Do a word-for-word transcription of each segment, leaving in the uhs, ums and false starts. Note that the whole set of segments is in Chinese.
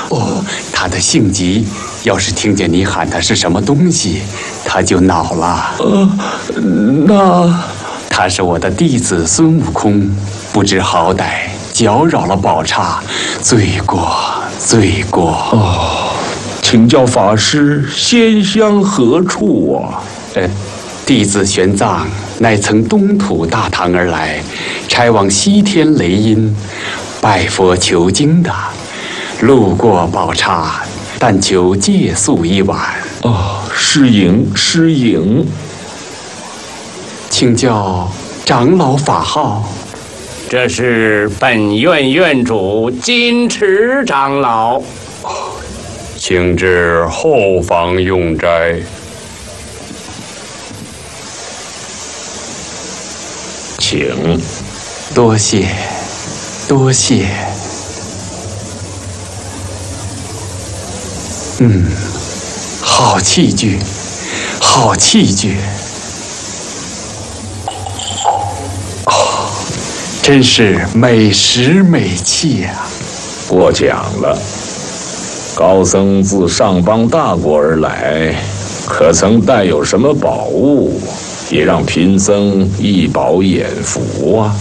哦，他的性急，要是听见你喊他是什么东西，他就恼了。 呃，那他是我的弟子孙悟空，不知好歹，搅扰了宝刹，罪过，罪过。 哦，请教法师，仙乡何处啊？ 呃，弟子玄奘乃曾东土大唐而来，差往西天雷音拜佛求经的，路过宝刹，但求借宿一晚。 哦，失迎失迎。 请教长老法号？ 这是本院院主金池长老。 请至后房用斋。 请。 多谢，多谢。嗯，好器具，好器具。哦，真是美食美器啊！ 过奖了。高僧自上邦大国而来，可曾带有什么宝物，也让贫僧一饱眼福啊？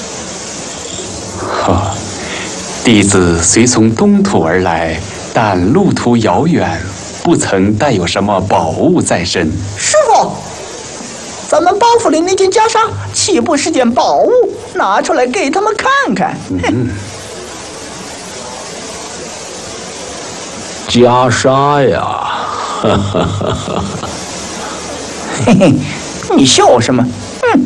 哈，弟子虽从东土而来，但路途遥远，不曾带有什么宝物在身。 师傅，咱们包袱里那件袈裟，岂不是件宝物？拿出来给他们看看。 嗯。 袈裟呀，哈哈哈哈！ 嘿嘿，你笑什么？嗯，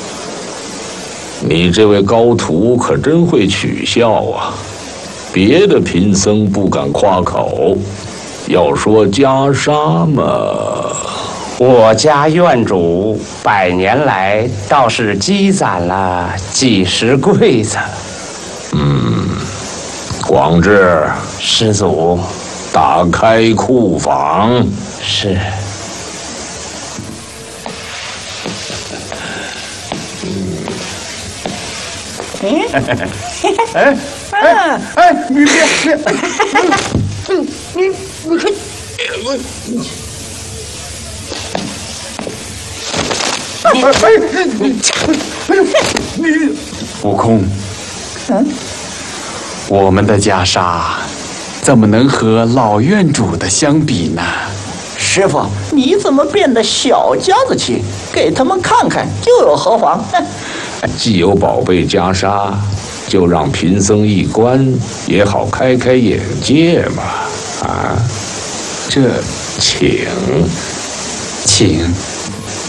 你这位高徒可真会取笑啊！别的贫僧不敢夸口，要说袈裟嘛， 我家院主百年来倒是积攒了几十柜子。 嗯，广智， 师祖。 打开库房。 是。 嗯。哎哎哎！你别别！嗯，你你看， 哎哎你悟空，嗯，我们的袈裟怎么能和老院主的相比呢？ 师傅，你怎么变得小家子气？给他们看看又有何妨？ 既有宝贝袈裟，就让贫僧一观，也好开开眼界嘛。啊， 这， 请， 请。